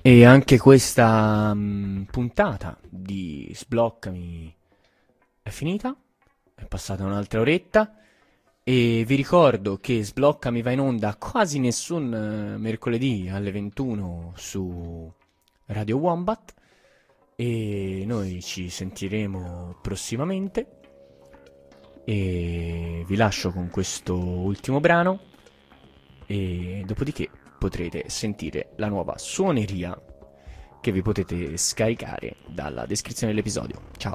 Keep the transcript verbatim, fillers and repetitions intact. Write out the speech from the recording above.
E anche questa mm, puntata di Sbloccami è finita, è passata un'altra oretta e vi ricordo che Sbloccami va in onda quasi nessun eh, mercoledì alle ventuno su Radio Wombat e noi ci sentiremo prossimamente e vi lascio con questo ultimo brano e dopodiché potrete sentire la nuova suoneria che vi potete scaricare dalla descrizione dell'episodio. Ciao!